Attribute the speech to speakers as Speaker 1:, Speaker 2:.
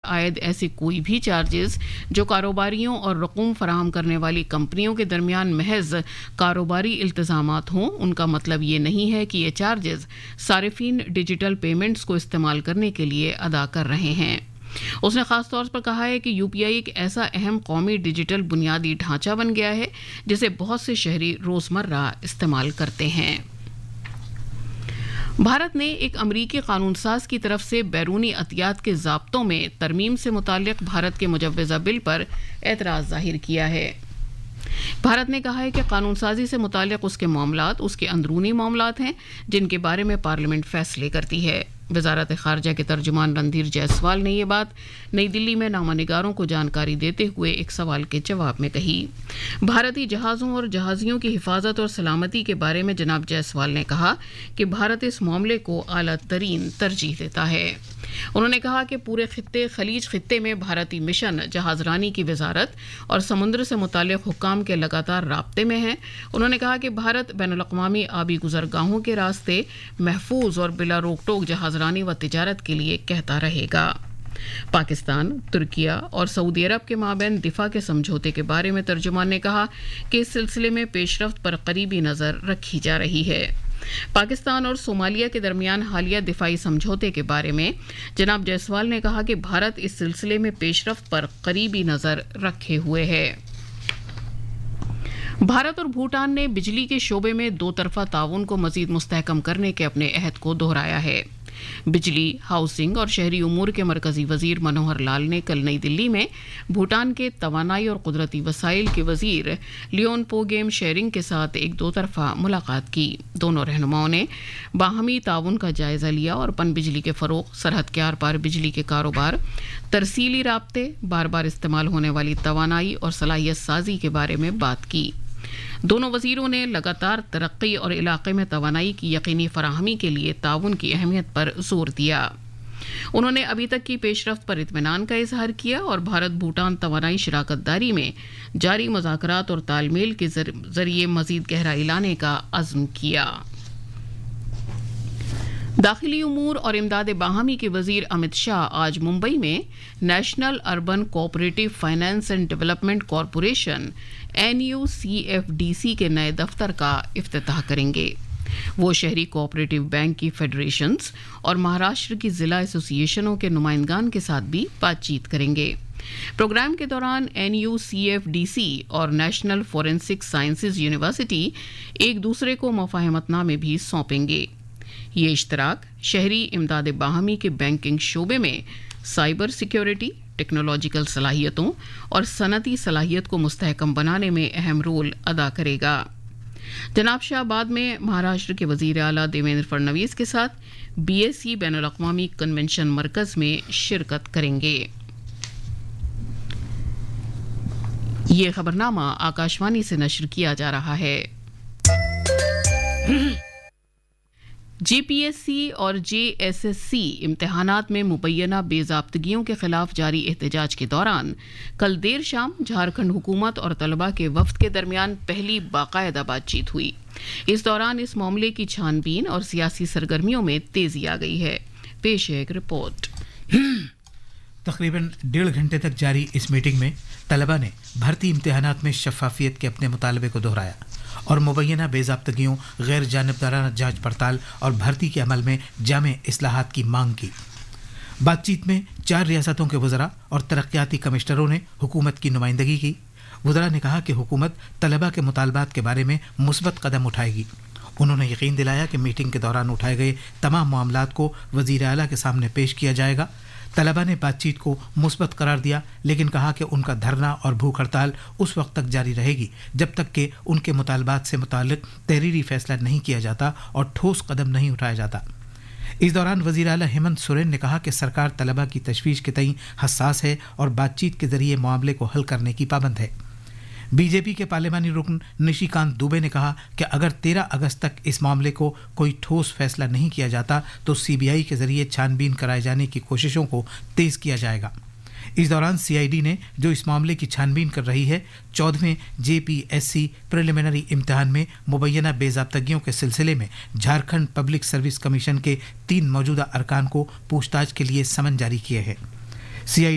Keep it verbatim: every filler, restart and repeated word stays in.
Speaker 1: عائد ایسے کوئی بھی چارجز جو کاروباریوں اور رقوم فراہم کرنے والی کمپنیوں کے درمیان محض کاروباری التزامات ہوں، ان کا مطلب یہ نہیں ہے کہ یہ چارجز صارفین ڈیجیٹل پیمنٹس کو استعمال کرنے کے لیے ادا کر رہے ہیں۔ اس نے خاص طور پر کہا ہے کہ یو پی آئی ایک ایسا اہم قومی ڈیجیٹل بنیادی ڈھانچہ بن گیا ہے جسے بہت سے شہری روزمرہ استعمال کرتے ہیں۔ بھارت نے ایک امریکی قانون ساز کی طرف سے بیرونی عطیات کے ضابطوں میں ترمیم سے متعلق بھارت کے مجوزہ بل پر اعتراض ظاہر کیا ہے۔ بھارت نے کہا ہے کہ قانون سازی سے متعلق اس کے معاملات اس کے اندرونی معاملات ہیں جن کے بارے میں پارلیمنٹ فیصلے کرتی ہے۔ وزارت خارجہ کے ترجمان رندھیر جیسوال نے یہ بات نئی دلی میں نامہ نگاروں کو جانکاری دیتے ہوئے ایک سوال کے جواب میں کہی۔ بھارتی جہازوں اور جہازیوں کی حفاظت اور سلامتی کے بارے میں جناب جیسوال نے کہا کہ بھارت اس معاملے کو اعلیٰ ترین ترجیح دیتا ہے۔ انہوں نے کہا کہ پورے خطے خلیج خطے میں بھارتی مشن جہاز رانی کی وزارت اور سمندر سے متعلق حکام کے لگاتار رابطے میں ہیں۔ انہوں نے کہا کہ بھارت بین الاقوامی آبی گزرگاہوں کے راستے محفوظ اور بلا روک ٹوک جہاز رانی و تجارت کے لیے کہتا رہے گا۔ پاکستان، ترکیہ اور سعودی عرب کے مابین دفاع کے سمجھوتے کے بارے میں ترجمان نے کہا کہ اس سلسلے میں پیش رفت پر قریبی نظر رکھی جا رہی ہے۔ پاکستان اور صومالیہ کے درمیان حالیہ دفاعی سمجھوتے کے بارے میں جناب جیسوال نے کہا کہ بھارت اس سلسلے میں پیش رفت پر قریبی نظر رکھے ہوئے ہے۔ بھارت اور بھوٹان نے بجلی کے شعبے میں دو طرفہ تعاون کو مزید مستحکم کرنے کے اپنے عہد کو دہرایا ہے۔ بجلی، ہاؤسنگ اور شہری امور کے مرکزی وزیر منوہر لال نے کل نئی دلی میں بھوٹان کے توانائی اور قدرتی وسائل کے وزیر لیون پوگیم شیرنگ کے ساتھ ایک دو طرفہ ملاقات کی۔ دونوں رہنماؤں نے باہمی تعاون کا جائزہ لیا اور پن بجلی کے فروغ، سرحد کے آر پار بجلی کے کاروبار، ترسیلی رابطے، بار بار استعمال ہونے والی توانائی اور صلاحیت سازی کے بارے میں بات کی۔ دونوں وزیروں نے لگاتار ترقی اور علاقے میں توانائی کی یقینی فراہمی کے لیے تعاون کی اہمیت پر زور دیا۔ انہوں نے ابھی تک کی پیش رفت پر اطمینان کا اظہار کیا اور بھارت بھوٹان توانائی شراکت داری میں جاری مذاکرات اور تال میل کے ذریعے مزید گہرائی لانے کا عزم کیا۔ داخلی امور اور امداد باہمی کے وزیر امت شاہ آج ممبئی میں national urban cooperative finance and development corporation N you C F D C کے نئے دفتر کا افتتاح کریں گے۔ وہ شہری کوآپریٹو بینک کی فیڈریشنز اور مہاراشٹر کی ضلع ایسوسی ایشنوں کے نمائندگان کے ساتھ بھی بات چیت کریں گے۔ پروگرام کے دوران N you C F D C اور نیشنل فورینسک سائنسز یونیورسٹی ایک دوسرے کو مفاہمت نامے بھی سونپیں گے۔ یہ اشتراک شہری امداد باہمی کے بینکنگ شعبے میں سائبر سیکیورٹی، ٹیکنالوجیکل صلاحیتوں اور صنعتی صلاحیت کو مستحکم بنانے میں اہم رول ادا کرے گا۔ جناب شاہ بعد میں مہاراشٹر کے وزیر اعلیٰ دیویندر فڈنویس کے ساتھ بی ایس سی بین الاقوامی کنونشن مرکز میں شرکت کریں گے۔ یہ خبرنامہ آکاشوانی سے نشر کیا جا رہا ہے۔ جے پی ایس سی اور جے ایس ایس سی امتحانات میں مبینہ بے ضابطگیوں کے خلاف جاری احتجاج کے دوران کل دیر شام جھارکھنڈ حکومت اور طلباء کے وفد کے درمیان پہلی باقاعدہ بات چیت ہوئی۔ اس دوران اس معاملے کی چھان بین اور سیاسی سرگرمیوں میں تیزی آ گئی ہے۔ پیش ہے ایک رپورٹ۔
Speaker 2: تقریباً ڈیڑھ گھنٹے تک جاری اس میٹنگ میں طلباء نے بھرتی امتحانات میں شفافیت کے اپنے مطالبے کو دہرایا اور مبینہ بے ضابطگیوں، غیر جانبدارانہ جانچ پڑتال اور بھرتی کے عمل میں جامع اصلاحات کی مانگ کی۔ بات چیت میں چار ریاستوں کے وزراء اور ترقیاتی کمشنروں نے حکومت کی نمائندگی کی۔ وزراء نے کہا کہ حکومت طلباء کے مطالبات کے بارے میں مثبت قدم اٹھائے گی۔ انہوں نے یقین دلایا کہ میٹنگ کے دوران اٹھائے گئے تمام معاملات کو وزیر اعلیٰ کے سامنے پیش کیا جائے گا۔ طلباء نے بات چیت کو مثبت قرار دیا لیکن کہا کہ ان کا دھرنا اور بھوک ہڑتال اس وقت تک جاری رہے گی جب تک کہ ان کے مطالبات سے متعلق تحریری فیصلہ نہیں کیا جاتا اور ٹھوس قدم نہیں اٹھایا جاتا۔ اس دوران وزیر اعلیٰ ہیمنت سورین نے کہا کہ سرکار طلباء کی تشویش کے تئیں حساس ہے اور بات چیت کے ذریعے معاملے کو حل کرنے کی پابند ہے۔ بی جے پی کے پارلیمانی رکن نشی کانت دوبے نے کہا کہ اگر تیرہ اگست تک اس معاملے کو کوئی ٹھوس فیصلہ نہیں کیا جاتا تو سی بی آئی کے ذریعے چھان بین کرائے جانے کی کوششوں کو تیز کیا جائے گا۔ اس دوران سی آئی ڈی نے جو اس معاملے کی چھان بین کر رہی ہے چودہویں جے پی ایس سی پریلیمنری امتحان میں مبینہ بے ضابطگیوں کے سلسلے میں جھارکھنڈ پبلک سروس کمیشن کے تین موجودہ ارکان کو پوچھ تاچھ کے لیے سمن جاری کیے ہیں۔ سی آئی